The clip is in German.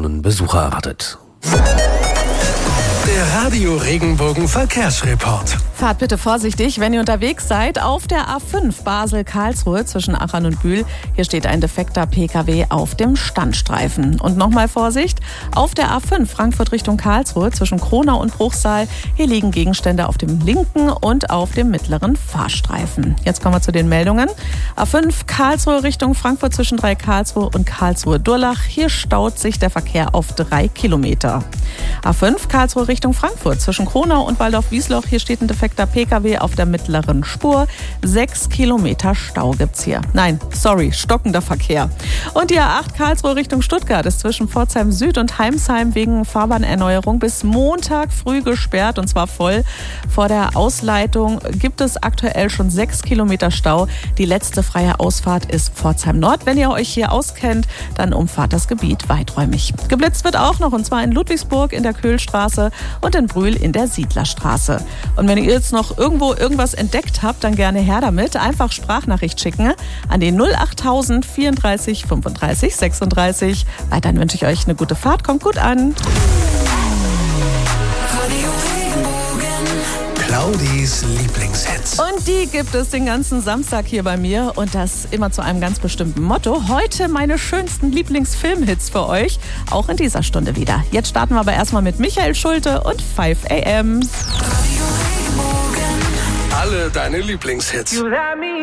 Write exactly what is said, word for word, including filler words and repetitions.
Millionen Besucher erwartet. Der Radio Regenbogen Verkehrsreport. Fahrt bitte vorsichtig, wenn ihr unterwegs seid. Auf der A fünf Basel-Karlsruhe zwischen Achern und Bühl. Hier steht ein defekter P K W auf dem Standstreifen. Und nochmal Vorsicht, auf der A fünf Frankfurt Richtung Karlsruhe zwischen Kronau und Bruchsal. Hier liegen Gegenstände auf dem linken und auf dem mittleren Fahrstreifen. Jetzt kommen wir zu den Meldungen. A fünf Karlsruhe Richtung Frankfurt zwischen drei Karlsruhe und Karlsruhe-Durlach. Hier staut sich der Verkehr auf drei Kilometer. A fünf Karlsruhe Richtung Frankfurt zwischen Kronau und Waldorf-Wiesloch. Hier steht ein defekter P K W auf der mittleren Spur. Sechs Kilometer Stau gibt's hier. Nein, sorry, stockender Verkehr. Und die A acht Karlsruhe Richtung Stuttgart ist zwischen Pforzheim Süd und Heimsheim wegen Fahrbahnerneuerung bis Montag früh gesperrt und zwar voll. Vor der Ausleitung gibt es aktuell schon sechs Kilometer Stau. Die letzte freie Ausfahrt ist Pforzheim Nord. Wenn ihr euch hier auskennt, dann umfahrt das Gebiet weiträumig. Geblitzt wird auch noch und zwar in Ludwigsburg in der Köhlstraße und in Brühl in der Siedlerstraße. Und wenn ihr jetzt noch irgendwo irgendwas entdeckt habt, dann gerne her damit. Einfach Sprachnachricht schicken an den null achttausend vierunddreißig fünfunddreißig sechsunddreißig. Weiterhin wünsche ich euch eine gute Fahrt. Kommt gut an. Claudis Lieblingshits. Und die gibt es den ganzen Samstag hier bei mir und das immer zu einem ganz bestimmten Motto. Heute meine schönsten Lieblingsfilmhits für euch, auch in dieser Stunde wieder. Jetzt starten wir aber erstmal mit Michael Schulte und five a m. Alle deine Lieblingshits.